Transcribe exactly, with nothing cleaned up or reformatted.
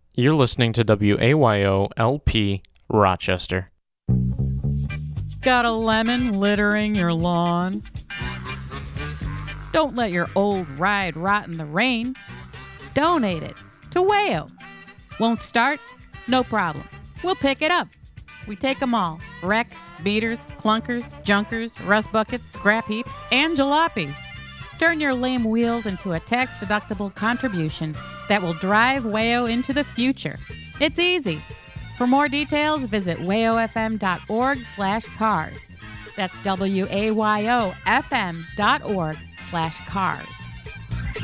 You're listening to W A Y O L P Rochester. Got a lemon littering your lawn? Don't let your old ride rot in the rain. Donate it to Wayo. Won't start? No problem. We'll pick it up. We take them all. Wrecks, beaters, clunkers, junkers, rust buckets, scrap heaps, and jalopies. Turn your lame wheels into a tax-deductible contribution that will drive Wayo into the future. It's easy. For more details, visit wayofm.org slash cars. That's W A Y O F M dot org slash cars.